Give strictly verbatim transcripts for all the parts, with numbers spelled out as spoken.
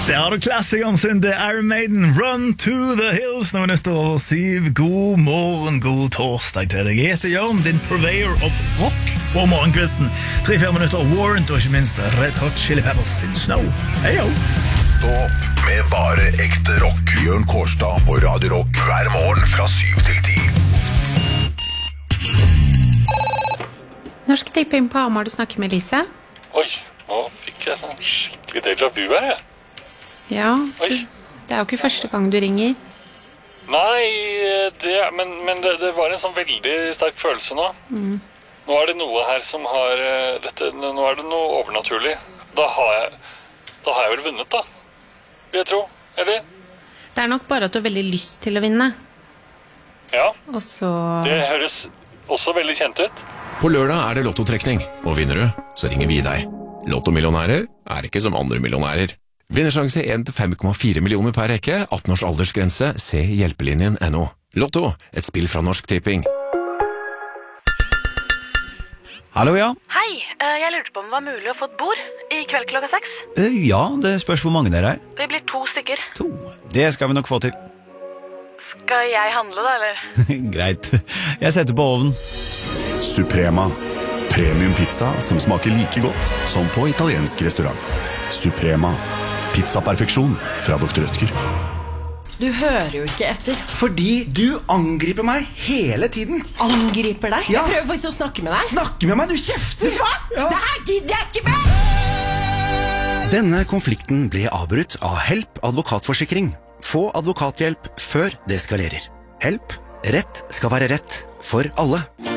Der har du klassikeren sin, det er Iron Maiden, Run to the Hills, når vi nøster over syv. God morgen, god torsdag til deg. Jeg heter Jørn, din purveyor of rock på morgenkvisten. Tre-fire minutter Warrant, og ikke minst Red Hot Chili Peppers in Snow. Hei jo! Stå opp med bare ekte rock. Jørn Kårstad på Radio Rock hver morgen fra syv til ti. Norsk Tipping på Hamar, du snakker med Lise. Oi, nå fikk jeg sånn skikkelig déjà vu her, jeg. Ja, du, det er jo ikke første gang du ringer. Nei, det, men, men det, det var en sånn veldig sterk følelse nå. Mm. Nå er det noe her som har dette, nå er det noe overnaturlig. Da har jeg, da har jeg vel vunnet da, vil jeg tro, eller? Det er nok bare at du har veldig lyst til å vinne. Ja, og så... det høres også veldig kjent ut. På lørdag er det lottotrekning, og vinner du, så ringer vi deg. Lottomillionærer er ikke som andre millionærer. Vinnersjanse en til fem komma fire millioner per rekke, atten års aldersgrense, se hjelpelinjen punktum no. Lotto, et spill fra Norsk Tipping. Hallo, ja. Hei, jeg lurte på om det var mulig å få et bord i kveld klokka seks. Ja, det spørs hvor mange dere er. Vi blir to stykker. To, det skal vi nok få til. Skal jeg handle da, eller? Greit, jeg setter på ovnen. Suprema, premium pizza som smaker like godt som på italiensk restaurant. Suprema, pizza-perfeksjon fra doktor Rødtger. Du hører jo ikke etter. Fordi du angriper meg hele tiden. Angriper deg? Ja. Jeg prøver faktisk å snakke med deg. Snakke med meg, du kjefter. Vet du hva? Ja. Det her gidder jeg ikke med! Denne konflikten ble avbrutt av Help advokatforsikring. Få advokathjelp før det eskalerer. Help, rett skal være rett for alle.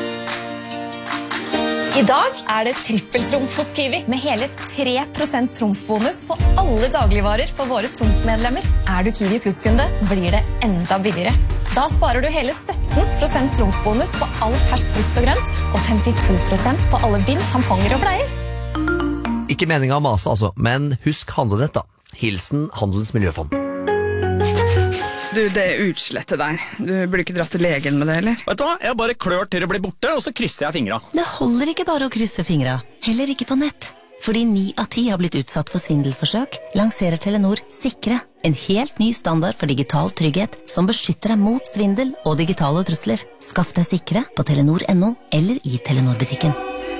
I dag er det trippeltrumf hos Kiwi med hele tre prosent trumfbonus på alle dagligvarer for våre trumfmedlemmer. Er du Kiwi Plus-kunde, blir det enda billigere. Da sparer du hele sytten prosent trumfbonus på all fersk frukt og grønt, og femtito prosent på alle bind, tamponger og bleier. Ikke meningen å mase altså, men husk handlenett da. Hilsen Handelens Miljøfond. Du, det er utslettet der. Du burde ikke dratt til legen med det, eller? Vet du hva? Jeg bare klør til det blir borte, og så krysser jeg fingra. Det holder ikke bare å krysse fingra, heller ikke på nett. Fordi ni av ti har blitt utsatt for svindelforsøk, lanserer Telenor Sikre, en helt ny standard for digital trygghet som beskytter deg mot svindel og digitale trusler. Skaff deg Sikre på telenor punktum no eller i Telenor-butikken.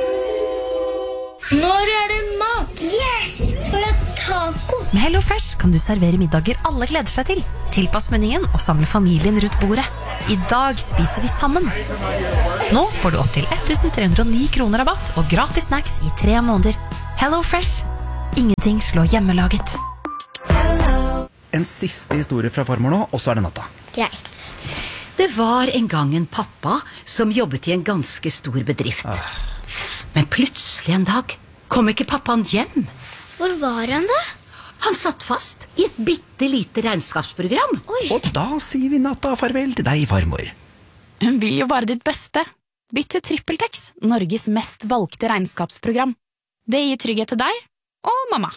Når er det mat? Yes! Skal vi ha taco? Med HelloFresh kan du servere middager alle gleder seg til. Tilpass menyen og samle familien rundt bordet. I dag spiser vi sammen. Nå får du opp til elleve hundre og ni kroner rabatt og gratis snacks i tre måneder. HelloFresh. Ingenting slår hjemmelaget. En siste historie fra farmor nå, og så er det natta. Greit. Det var en gang en pappa som jobbet i en ganske stor bedrift. Ah. Men plutselig en dag kom ikke pappaen hjem. Hvor var han da? Han satt fast i et bitte lite regnskapsprogram. Oi. Og da sier vi natta farvel til deg, farmor. Hun vil jo bare ditt beste. Bytt til TrippelTex, Norges mest valgte regnskapsprogram. Det gir trygghet til deg og mamma.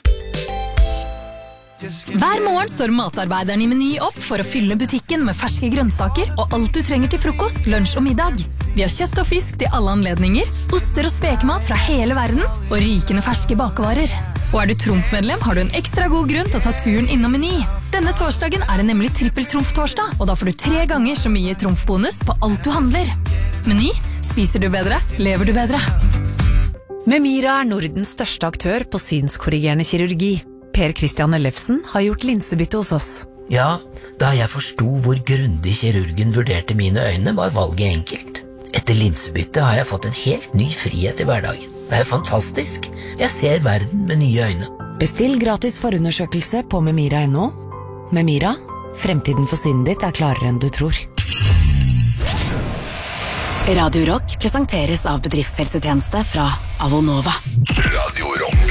Hver morgen står matarbeideren i Meny opp for å fylle butikken med ferske grønnsaker og alt du trenger til frokost, lunsj og middag. Vi har kjøtt og fisk til alle anledninger, oster og spekemat fra hele verden og rykende ferske bakevarer. Og er du Trumf-medlem, har du en ekstra god grunn til å ta turen innom Meny. Denne torsdagen er det nemlig trippel-trumf-torsdag, og da får du tre ganger så mye trumfbonus på alt du handler. Meny, spiser du bedre, lever du bedre. Memira er Nordens største aktør på synskorrigerende kirurgi. Per Christian Ellefsen har gjort linsebytte hos oss. Ja, da jeg forstod hvor grundig kirurgen vurderte mine øyne, var valget enkelt. Etter linsebytte har jeg fått en helt ny frihet i hverdagen. Det er fantastisk. Jeg ser verden med nye øyne. Bestill gratis forundersøkelse på memira punktum no. Memira, fremtiden for synet ditt er klarere enn du tror. Radio Rock presenteres av bedriftshelsetjeneste fra Avonova. Radio Rock.